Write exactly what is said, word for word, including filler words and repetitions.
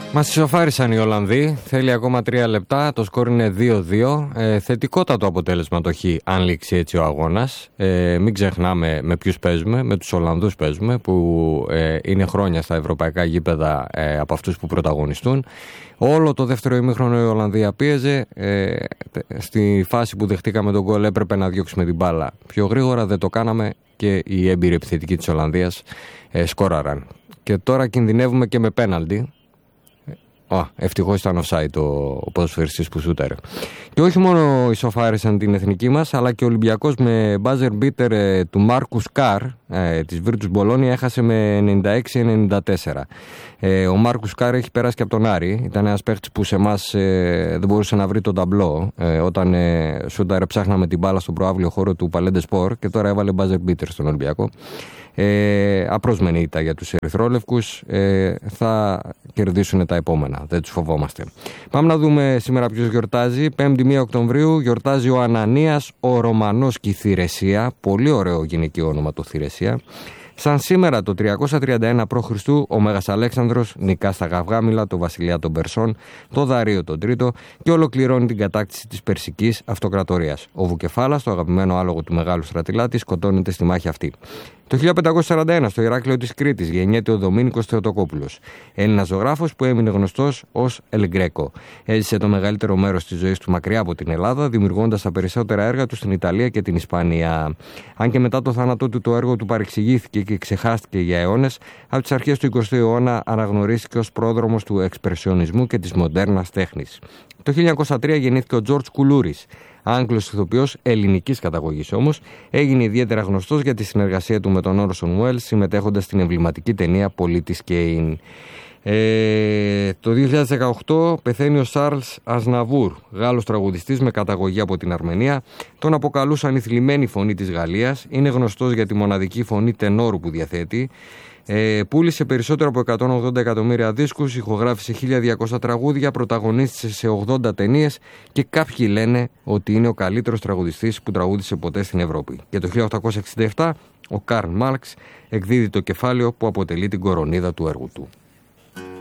Μας ισοφάρισαν οι Ολλανδοί, θέλει ακόμα τρία λεπτά, το σκορ είναι δύο δύο. Ε, θετικότατο αποτέλεσμα το χ, αν λήξει έτσι ο αγώνας. Ε, μην ξεχνάμε με ποιους παίζουμε, με τους Ολλανδούς παίζουμε, που ε, είναι χρόνια στα ευρωπαϊκά γήπεδα ε, από αυτούς που πρωταγωνιστούν. Όλο το δεύτερο ημίχρονο η Ολλανδία πίεζε. Ε, στη φάση που δεχτήκαμε τον γκολ έπρεπε να διώξουμε την μπάλα πιο γρήγορα, δεν το κάναμε και οι έμπειροι επιθετικοί της Ολλανδίας ε, σκόραραν. Και τώρα κινδυνεύουμε και με πέναλτι. Oh, ευτυχώς ήταν offside ο ποδοσφαιριστής που σούταρε. Και όχι μόνο ισοφάρισαν την εθνική μας, αλλά και ο Ολυμπιακός με buzzer beater ε, του Μάρκους Καρ ε, της Virtus Bologna έχασε με ενενήντα έξι ενενήντα τέσσερα. Ε, ο Μάρκους Καρ έχει περάσει και από τον Άρη. Ήταν ένας παίχτης που σε εμάς ε, δεν μπορούσε να βρει τον ταμπλό ε, όταν ε, σούταρε, ψάχναμε την μπάλα στον προαύλιο χώρο του Παλέντε Σπορ και τώρα έβαλε buzzer beater στον Ολυμπιακό. Ε, απρόσμενη ήττα για τους ερυθρόλευκους, ε, θα κερδίσουν τα επόμενα, δεν τους φοβόμαστε. Πάμε να δούμε σήμερα ποιος γιορτάζει. Πέμπτη πρώτη Οκτωβρίου γιορτάζει ο Ανανίας ο Ρωμανός και η Θηρεσία, πολύ ωραίο γυναικείο όνομα το Θηρεσία. Σαν σήμερα το τριακόσια τριάντα ένα π.Χ. ο Μέγας Αλέξανδρος νικά στα Γαυγάμιλα, το βασιλιά των Περσών, το Δαρείο τον Τρίτο και ολοκληρώνει την κατάκτηση της Περσικής Αυτοκρατορίας. Ο Βουκεφάλας, το αγαπημένο άλογο του Μεγάλου Στρατηλάτη, σκοτώνεται στη μάχη αυτή. Το χίλια πεντακόσια σαράντα ένα στο Ηράκλειο της Κρήτης γεννιέται ο Δομήνικος Θεοτοκόπουλος, Έλληνας ζωγράφος που έμεινε γνωστός ως El Greco. Έζησε το μεγαλύτερο μέρος της ζωής του μακριά από την Ελλάδα, δημιουργώντας τα περισσότερα έργα του στην Ιταλία και την Ισπανία. Αν και μετά το θάνατό του το έργο του παρεξηγήθηκε και ξεχάστηκε για αιώνες, από τις αρχές του εικοστού αιώνα αναγνωρίστηκε ως πρόδρομος του εξπρεσιονισμού και της μοντέρνας τέχνης. Το χίλια εννιακόσια τρία γεννήθηκε ο Τζορτζ Κουλούρης, Άγγλος ηθοποιός ελληνικής καταγωγής όμως, έγινε ιδιαίτερα γνωστός για τη συνεργασία του με τον Όρσον Welles, συμμετέχοντας στην εμβληματική ταινία Πολίτης Κέιν. Ε, το δύο χιλιάδες δεκαοκτώ πεθαίνει ο Σάρλς Αζναβούρ, Γάλλος τραγουδιστής με καταγωγή από την Αρμενία. Τον αποκαλούσαν η θλιμμένη φωνή της Γαλλίας. Είναι γνωστός για τη μοναδική φωνή τενόρου που διαθέτει. Ε, πούλησε περισσότερο από εκατόν ογδόντα εκατομμύρια δίσκους, ηχογράφησε χίλια διακόσια τραγούδια, πρωταγωνίστησε σε ογδόντα ταινίες και κάποιοι λένε ότι είναι ο καλύτερος τραγουδιστής που τραγούδισε ποτέ στην Ευρώπη. Και το χίλια οκτακόσια εξήντα επτά ο Καρλ Μάρξ εκδίδει το κεφάλαιο που αποτελεί την κορονίδα του έργου του.